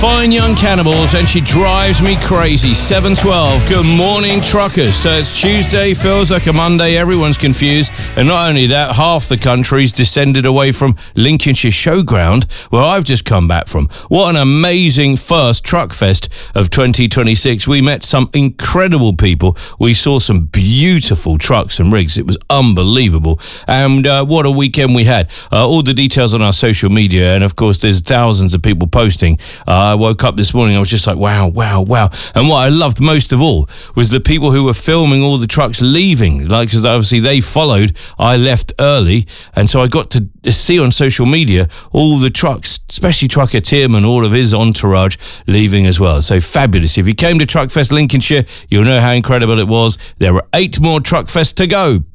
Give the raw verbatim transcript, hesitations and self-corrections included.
Fine Young Cannibals, and she drives me crazy. seven twelve. Good morning, truckers. So it's Tuesday, feels like a Monday. Everyone's confused. And not only that, half the country's descended away from Lincolnshire Showground, where I've just come back from. What an amazing first Truck Fest of twenty twenty-six. We met some incredible people. We saw some beautiful trucks and rigs. It was unbelievable. And uh, what a weekend we had. Uh, all the details on our social media. And of course, there's thousands of people posting. Uh, I woke up this morning, I was just like, wow, wow, wow. And what I loved most of all was the people who were filming all the trucks leaving. Like, because obviously they followed, I left early. And so I got to see on social media all the trucks, especially Trucker Tim and all of his entourage leaving as well. So fabulous. If you came to Truckfest Lincolnshire, you'll know how incredible it was. There were eight more Truckfest to go.